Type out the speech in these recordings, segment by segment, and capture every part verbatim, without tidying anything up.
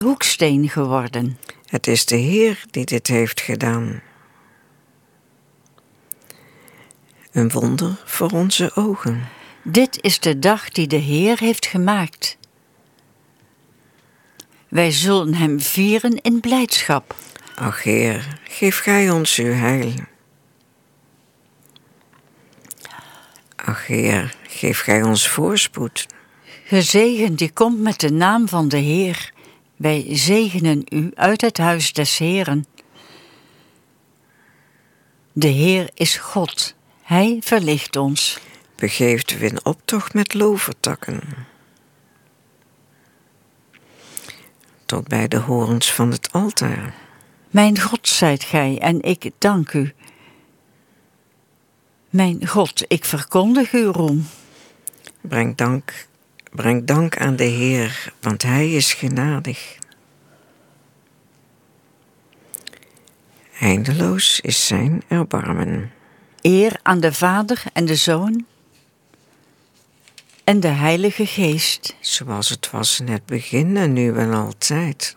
hoeksteen geworden. Het is de Heer die dit heeft gedaan. Een wonder voor onze ogen. Dit is de dag die de Heer heeft gemaakt. Wij zullen hem vieren in blijdschap. Ach Heer, geef gij ons uw heil. Ach Heer, geef gij ons voorspoed. Gezegend die komt met de naam van de Heer. Wij zegenen u uit het huis des Heeren. De Heer is God, hij verlicht ons. Begeeft u in optocht met lovertakken. Tot bij de horens van het altaar. Mijn God zijt gij en ik dank u. Mijn God, ik verkondig uw roem. Breng dank, breng dank aan de Heer, want hij is genadig. Eindeloos is zijn erbarmen. Eer aan de Vader en de Zoon en de Heilige Geest. Zoals het was in het begin en nu en altijd.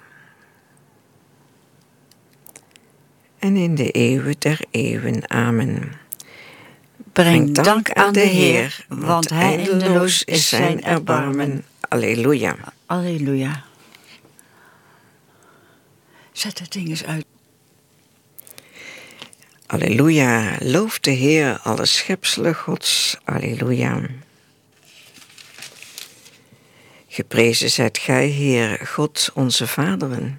En in de eeuwen der eeuwen. Amen. Breng dank aan de Heer, want hij eindeloos is zijn erbarmen. Alleluia. Alleluia. Zet het ding eens uit. Alleluia. Loof de Heer, alle schepselen Gods. Alleluia. Geprezen zijt gij, Heer, God, onze vaderen.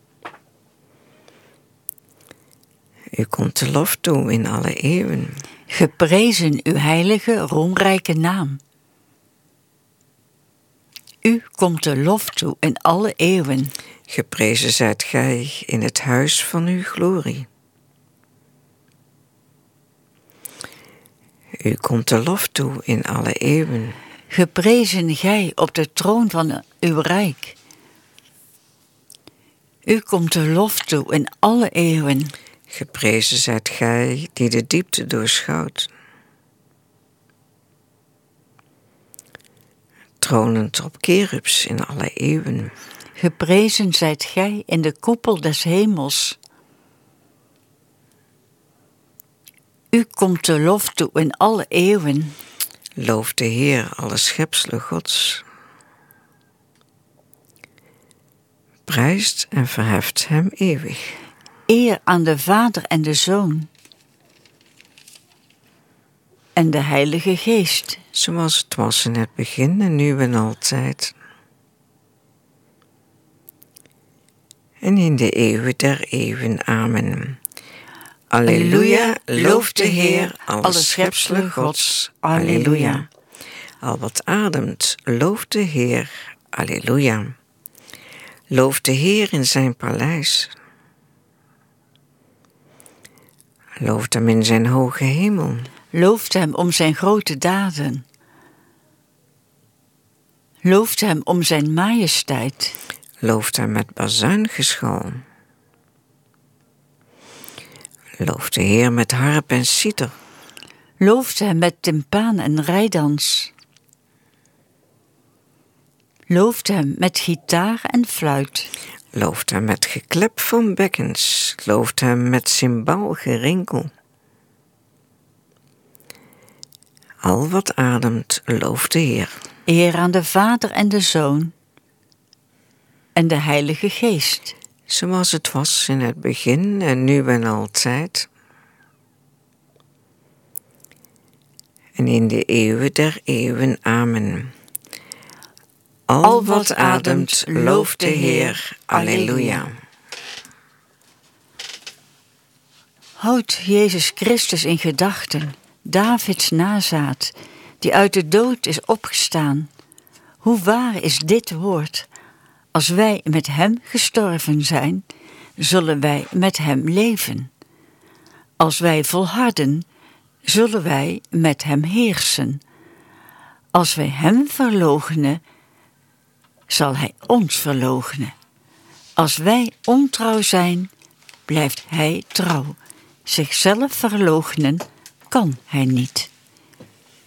U komt de lof toe in alle eeuwen. Geprezen uw heilige, roemrijke naam. U komt de lof toe in alle eeuwen. Geprezen zijt gij in het huis van uw glorie. U komt de lof toe in alle eeuwen. Geprezen gij op de troon van uw rijk. U komt de lof toe in alle eeuwen. Geprezen zijt gij die de diepte doorschouwt. Tronend op kerubs in alle eeuwen. Geprezen zijt gij in de koepel des hemels. U komt de lof toe in alle eeuwen. Loof de Heer, alle schepselen Gods. Prijst en verheft hem eeuwig. Eer aan de Vader en de Zoon en de Heilige Geest. Zoals het was in het begin en nu en altijd. En in de eeuwen der eeuwen. Amen. Alleluia, loof de Heer, alle schepselen Gods. Alleluia. Al wat ademt, loof de Heer. Alleluia. Loof de Heer in zijn paleis. Looft hem in zijn hoge hemel. Looft hem om zijn grote daden. Looft hem om zijn majesteit. Looft hem met bazuingeschal. Looft de Heer met harp en citer. Looft hem met timpaan en rijdans. Looft hem met gitaar en fluit. Looft hem met geklep van bekkens. Looft hem met cymbaalgerinkel. Al wat ademt, looft de Heer. Eer aan de Vader en de Zoon en de Heilige Geest. Zoals het was in het begin en nu en altijd. En in de eeuwen der eeuwen. Amen. Al, Al wat, wat ademt, looft de Heer. Alleluia. Houd Jezus Christus in gedachten, Davids nazaat, die uit de dood is opgestaan. Hoe waar is dit woord? Als wij met hem gestorven zijn, zullen wij met hem leven. Als wij volharden, zullen wij met hem heersen. Als wij hem verloochenen, zal hij ons verloochenen. Als wij ontrouw zijn, blijft hij trouw. Zichzelf verloochenen kan hij niet.